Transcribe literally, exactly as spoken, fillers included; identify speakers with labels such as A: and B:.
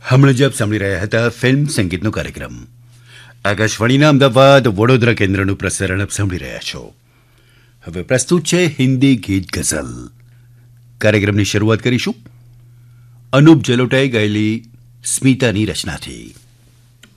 A: હમણાં જ આપ સાંભળી રહ્યા હતા ફિલ્મ સંગીતનો કાર્યક્રમ. આકાશવાણીના અમદાવાદ વડોદરા કેન્દ્રનું પ્રસારણ આપ સાંભળી રહ્યા છો. હવે પ્રસ્તુત છે હિન્દી ગીત ગઝલ. કાર્યક્રમની શરૂઆત કરીશું અનુપ જલોટાએ ગાયેલી સ્મિતાની રચનાથી.